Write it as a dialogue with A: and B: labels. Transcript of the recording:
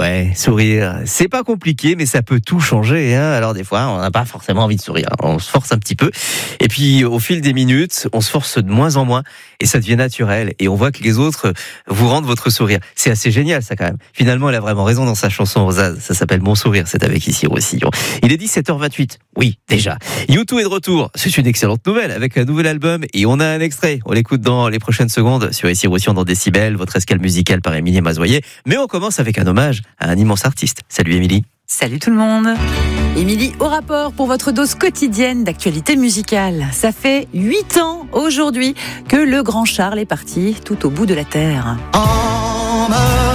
A: ouais, sourire, c'est pas compliqué, mais ça peut tout changer. Alors des fois, on n'a pas forcément envie de sourire. On se force un petit peu. Et puis, au fil des minutes, on se force de moins en moins. Et ça devient naturel. Et on voit que les autres vous rendent votre sourire. C'est assez génial, ça, quand même. Finalement, elle a vraiment raison dans sa chanson Zaz. Ça s'appelle Mon Sourire. C'est avec Ici Roussillon. Il est 17h28. Oui, déjà. U2 est de retour. C'est une excellente nouvelle avec un nouvel album. Et on a un extrait. On l'écoute dans les prochaines secondes sur Ici Roussillon dans Décibel, votre escale musicale par Émilie Mazoyer. Mais on commence avec un hommage à un immense artiste. Salut Émilie.
B: Salut tout le monde. Émilie au rapport pour votre dose quotidienne d'actualité musicale. Ça fait 8 ans aujourd'hui que le grand Charles est parti tout au bout de la terre.